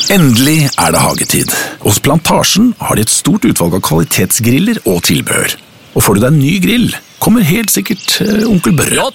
Endelig er det hagetid. Hos Plantasjen har de et stort utvalg av kvalitetsgriller og tilbehør. Og får du deg en ny grill, kommer helt sikkert Onkel Børre. Ja